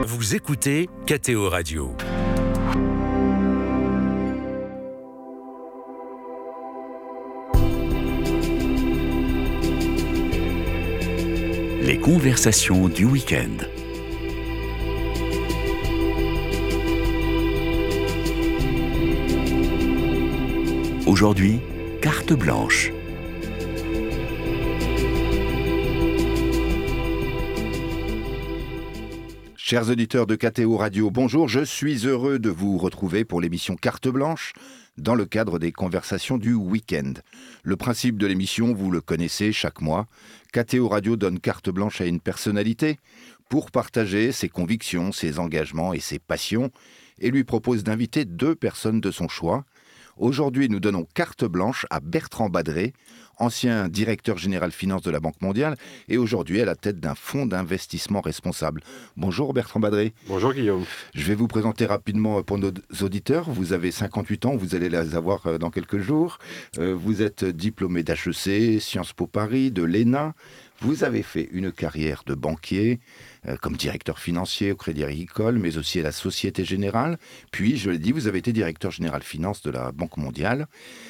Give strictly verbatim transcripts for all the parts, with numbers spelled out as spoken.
Vous écoutez K T O Radio. Les conversations du week-end. Aujourd'hui, carte blanche. Chers auditeurs de K T O Radio, bonjour, je suis heureux de vous retrouver pour l'émission Carte Blanche dans le cadre des conversations du week-end. Le principe de l'émission, vous le connaissez chaque mois. K T O Radio donne carte blanche à une personnalité pour partager ses convictions, ses engagements et ses passions et lui propose d'inviter deux personnes de son choix. Aujourd'hui, nous donnons carte blanche à Bertrand Badré, ancien directeur général finance de la Banque mondiale et aujourd'hui à la tête d'un fonds d'investissement responsable. Bonjour Bertrand Badré. Bonjour Guillaume. Je vais vous présenter rapidement pour nos auditeurs. Vous avez cinquante-huit ans, vous allez les avoir dans quelques jours. Vous êtes diplômé d'H E C, Sciences Po Paris, de l'E N A. Vous avez fait une carrière de banquier, euh, comme directeur financier au Crédit Agricole, mais aussi à la Société Générale. Puis, je l'ai dit, vous avez été directeur général finance de la Banque mondiale.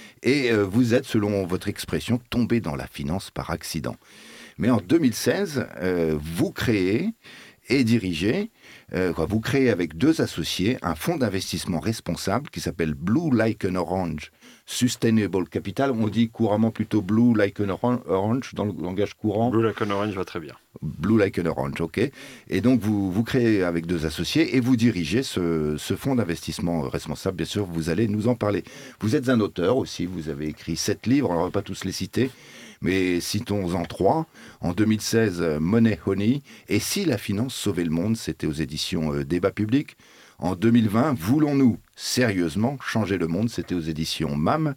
Et euh, vous êtes, selon votre expression, tombé dans la finance par accident. Mais en deux mille seize, euh, vous créez et dirigez, euh, vous créez avec deux associés un fonds d'investissement responsable qui s'appelle Blue Like an Orange Sustainable Capital. On dit couramment plutôt Blue Like an Orange dans le langage courant. Blue Like an Orange va très bien. Blue Like an Orange, ok. Et donc vous, vous créez avec deux associés et vous dirigez ce, ce fonds d'investissement responsable. Bien sûr, vous allez nous en parler. Vous êtes un auteur aussi, vous avez écrit sept livres, on ne va pas tous les citer. Mais citons-en trois. En deux mille seize, Money Honey. Et si la finance sauvait le monde, c'était aux éditions euh, Débat Public. En deux mille vingt, Voulons-nous sérieusement changer le monde, c'était aux éditions M A M.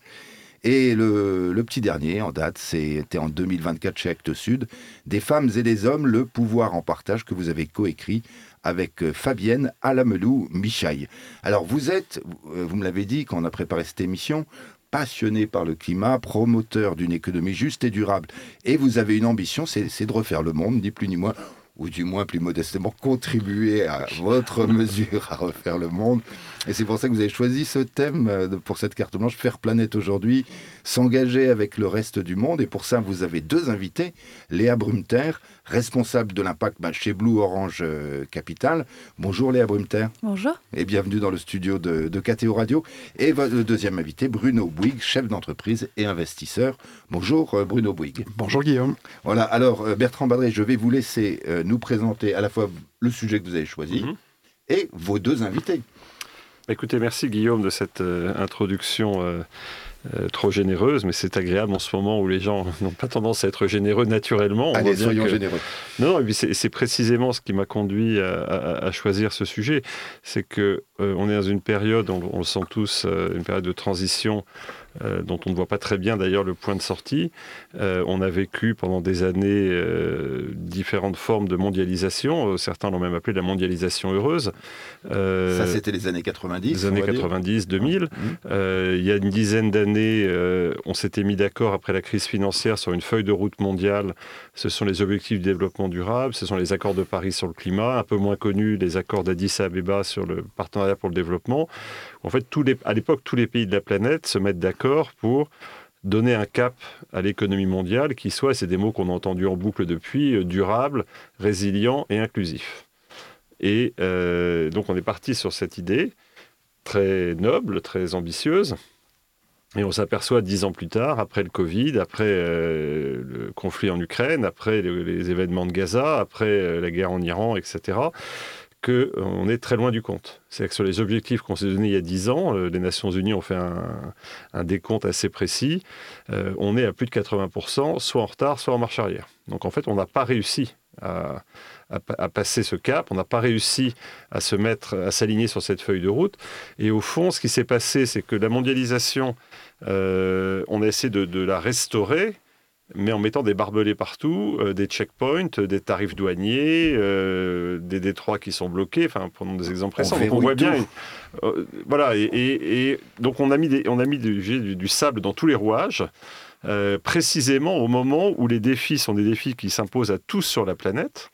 Et le, le petit dernier en date, c'était en deux mille vingt-quatre chez Actes Sud. Des femmes et des hommes, le pouvoir en partage, que vous avez coécrit avec Fabienne Alamelou-Michaille. Alors vous êtes, vous me l'avez dit quand on a préparé cette émission, passionné par le climat, promoteur d'une économie juste et durable. Et vous avez une ambition, c'est, c'est de refaire le monde, ni plus ni moins, ou du moins plus modestement contribuer à votre mesure à refaire le monde. Et c'est pour ça que vous avez choisi ce thème pour cette carte blanche, Faire planète aujourd'hui, s'engager avec le reste du monde. Et pour ça, vous avez deux invités, Léa Brumter, responsable de l'impact bah, chez Blue Orange euh, Capital. Bonjour Léa Brumter. Bonjour. Et bienvenue dans le studio de, de K T O Radio. Et le deuxième invité, Bruno Bouygues, chef d'entreprise et investisseur. Bonjour euh, Bruno Bouygues. Bonjour Guillaume. Voilà, alors euh, Bertrand Badré, je vais vous laisser euh, nous présenter à la fois le sujet que vous avez choisi mmh. et vos deux invités. Écoutez, merci Guillaume de cette euh, introduction euh, euh, trop généreuse, mais c'est agréable en ce moment où les gens n'ont pas tendance à être généreux naturellement. On Allez, soyons que... généreux. Non, non, c'est, c'est précisément ce qui m'a conduit à, à, à choisir ce sujet. C'est qu'on euh, est dans une période, on, on le sent tous, euh, une période de transition Euh, dont on ne voit pas très bien d'ailleurs le point de sortie. Euh, on a vécu pendant des années euh, différentes formes de mondialisation. Euh, certains l'ont même appelé la mondialisation heureuse. Euh, Ça, c'était les années quatre-vingt-dix. Les années quatre-vingt-dix, deux mille. Mmh. Euh, il y a une dizaine d'années, euh, on s'était mis d'accord après la crise financière sur une feuille de route mondiale. Ce sont les objectifs du développement durable, ce sont les accords de Paris sur le climat, un peu moins connus, les accords d'Addis Abeba sur le partenariat pour le développement. En fait, tous les, à l'époque, tous les pays de la planète se mettent d'accord pour donner un cap à l'économie mondiale qui soit, c'est des mots qu'on a entendus en boucle depuis, durable, résilient et inclusif. Et euh, donc on est parti sur cette idée très noble, très ambitieuse. Et on s'aperçoit dix ans plus tard, après le Covid, après euh, le conflit en Ukraine, après les, les événements de Gaza, après euh, la guerre en Iran, et cetera, qu'on est très loin du compte. C'est-à-dire que sur les objectifs qu'on s'est donnés il y a dix ans, euh, les Nations Unies ont fait un, un décompte assez précis, euh, on est à plus de quatre-vingts pour cent, soit en retard, soit en marche arrière. Donc en fait, on n'a pas réussi à, à, à passer ce cap, on n'a pas réussi à se mettre, à s'aligner sur cette feuille de route. Et au fond, ce qui s'est passé, c'est que la mondialisation, euh, on a essayé de, de la restaurer, mais en mettant des barbelés partout, euh, des checkpoints, des tarifs douaniers, euh, des détroits qui sont bloqués, enfin, prenons des exemples récents. On, donc on voit bien, euh, voilà, et, et, et donc on a mis, des, on a mis du, du, du sable dans tous les rouages, euh, précisément au moment où les défis sont des défis qui s'imposent à tous sur la planète,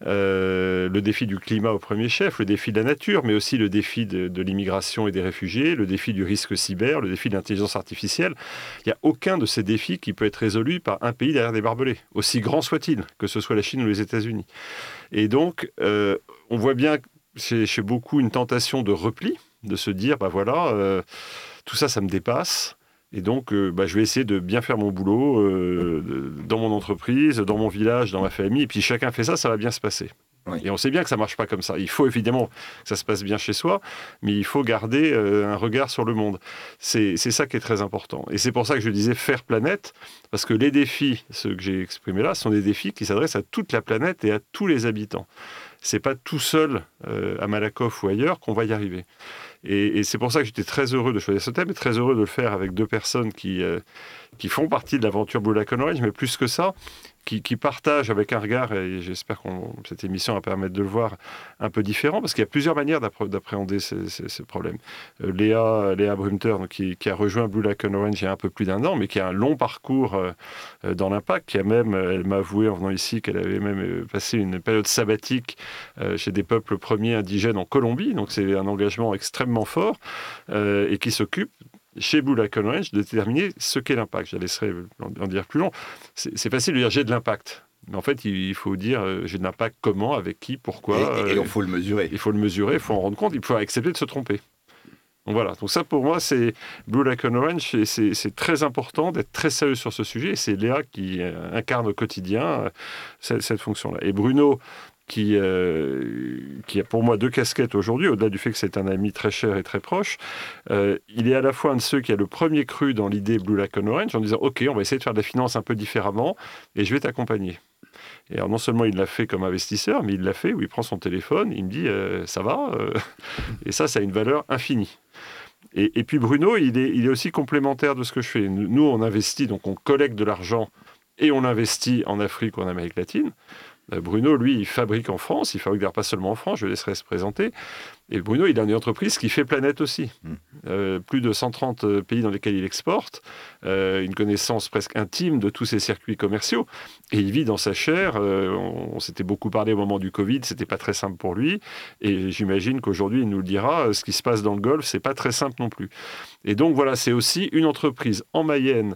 euh, le défi du climat au premier chef, le défi de la nature, mais aussi le défi de, de l'immigration et des réfugiés, le défi du risque cyber, le défi de l'intelligence artificielle. Il n'y a aucun de ces défis qui peut être résolu par un pays derrière des barbelés, aussi grand soit-il, que ce soit la Chine ou les États-Unis. Et donc, euh, on voit bien chez, chez beaucoup une tentation de repli, de se dire, bah voilà, euh, tout ça, ça me dépasse. Et donc, euh, bah, je vais essayer de bien faire mon boulot euh, de, dans mon entreprise, dans mon village, dans ma famille. Et puis, chacun fait ça, ça va bien se passer. Oui. Et on sait bien que ça ne marche pas comme ça. Il faut évidemment que ça se passe bien chez soi, mais il faut garder euh, un regard sur le monde. C'est, c'est ça qui est très important. Et c'est pour ça que je disais faire planète, parce que les défis, ceux que j'ai exprimés là, sont des défis qui s'adressent à toute la planète et à tous les habitants. Ce n'est pas tout seul euh, à Malakoff ou ailleurs qu'on va y arriver. Et, et c'est pour ça que j'étais très heureux de choisir ce thème et très heureux de le faire avec deux personnes qui, euh, qui font partie de l'aventure Blue Lagoon Orange, mais plus que ça, qui, qui partagent avec un regard, et j'espère que cette émission va permettre de le voir, un peu différent, parce qu'il y a plusieurs manières d'appré- d'appréhender ces, ces, ces problèmes. Euh, Léa, Léa Brumter, donc, qui, qui a rejoint Blue Lagoon Orange il y a un peu plus d'un an, mais qui a un long parcours euh, dans l'impact, qui a même, elle m'a avoué en venant ici qu'elle avait même passé une période sabbatique euh, chez des peuples premiers indigènes en Colombie, donc c'est un engagement extrêmement fort, euh, et qui s'occupe chez Blue Lagoon Orange de déterminer ce qu'est l'impact. Je laisserai en dire plus long. C'est, c'est facile de dire j'ai de l'impact. Mais en fait, il faut dire euh, j'ai de l'impact comment, avec qui, pourquoi. Et il euh, faut le mesurer. Il faut le mesurer, il faut en rendre compte, il faut accepter de se tromper. Donc voilà, donc ça pour moi c'est Blue Lagoon Orange, et c'est, c'est très important d'être très sérieux sur ce sujet, et c'est Léa qui euh, incarne au quotidien euh, cette, cette fonction-là. Et Bruno, Qui, euh, qui a pour moi deux casquettes aujourd'hui, au-delà du fait que c'est un ami très cher et très proche. Euh, il est à la fois un de ceux qui a le premier cru dans l'idée Blue Lagoon Orange en disant « Ok, on va essayer de faire de la finance un peu différemment et je vais t'accompagner ». Et alors non seulement il l'a fait comme investisseur, mais il l'a fait où il prend son téléphone, il me dit euh, « Ça va euh ?» Et ça, ça a une valeur infinie. Et, et puis Bruno, il est, il est aussi complémentaire de ce que je fais. Nous, on investit, donc on collecte de l'argent et on investit en Afrique ou en Amérique latine. Bruno, lui, il fabrique en France, il fabrique d'ailleurs pas seulement en France, je laisserai se présenter. Et Bruno, il a une entreprise qui fait planète aussi. Mmh. Euh, plus de cent trente pays dans lesquels il exporte, euh, une connaissance presque intime de tous ses circuits commerciaux. Et il vit dans sa chair. Euh, on, on s'était beaucoup parlé au moment du Covid, c'était pas très simple pour lui. Et j'imagine qu'aujourd'hui, il nous le dira, ce qui se passe dans le Golfe, c'est pas très simple non plus. Et donc voilà, c'est aussi une entreprise en Mayenne